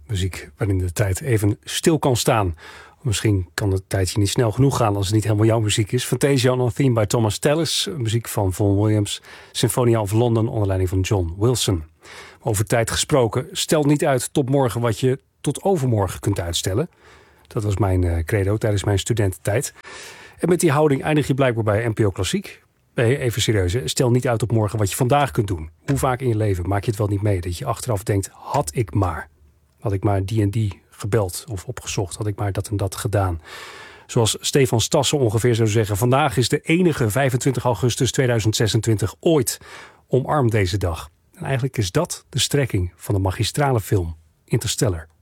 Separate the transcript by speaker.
Speaker 1: Muziek waarin de tijd even stil kan staan. Misschien kan het tijdje niet snel genoeg gaan als het niet helemaal jouw muziek is. Fantasia on a Theme bij Thomas Tallis. Muziek van Vaughan Williams. Symfonia of London onder leiding van John Wilson. Over tijd gesproken. Stel niet uit tot morgen wat je tot overmorgen kunt uitstellen. Dat was mijn credo tijdens mijn studententijd. En met die houding eindig je blijkbaar bij NPO Klassiek. Even serieus, hè? Stel niet uit op morgen wat je vandaag kunt doen. Hoe vaak in je leven maak je het wel niet mee dat je achteraf denkt, had ik maar die en die gebeld of opgezocht, had ik maar dat en dat gedaan. Zoals Stefan Stassen ongeveer zou zeggen, vandaag is de enige 25 augustus 2026 ooit. Omarm deze dag. En eigenlijk is dat de strekking van de magistrale film Interstellar.